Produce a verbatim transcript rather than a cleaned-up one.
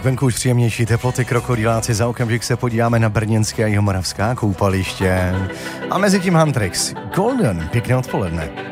venku už příjemnější teploty, krokodýláci, za okamžik se podíváme na brněnské a jihomoravská koupaliště. A mezi tím Huntrix, Golden, pěkné odpoledne.